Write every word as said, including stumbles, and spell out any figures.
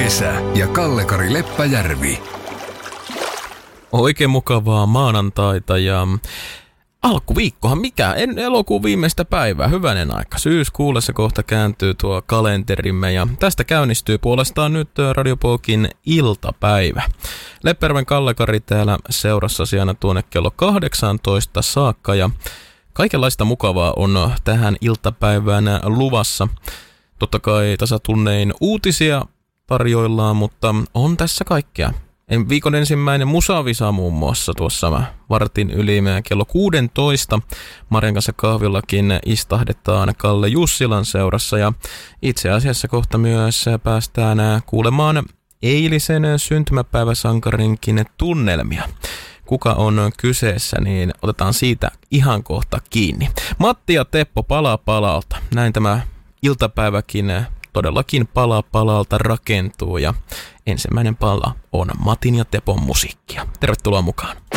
Esa ja Kalle-Kari Leppäjärvi. Oikein mukavaa maanantaita ja alkuviikkohan mikä? En elokuun viimeistä päivää. Hyvänen aika. Syyskuussa kohta kääntyy tuo kalenterimme ja tästä käynnistyy puolestaan nyt Radiopokin iltapäivä. Leppäjärven Kalle-Kari täällä seurassa aina tuonne kello kahdeksantoista saakka ja kaikenlaista mukavaa on tähän iltapäivään luvassa. Totta kai tasatunnein uutisia tarjoillaan, mutta on tässä kaikkea. Viikon ensimmäinen musavisa muun muassa tuossa vartin yli kello kuusitoista. Marjan kanssa kahvillakin istahdetaan Kalle Jussilan seurassa ja itse asiassa kohta myös päästään kuulemaan eilisen syntymäpäiväsankarinkin tunnelmia. Kuka on kyseessä, niin otetaan siitä ihan kohta kiinni. Matti ja Teppo palaa palalta. Näin tämä iltapäiväkin todellakin pala palalta rakentuu ja ensimmäinen pala on Matin ja Tepon musiikkia. Tervetuloa mukaan.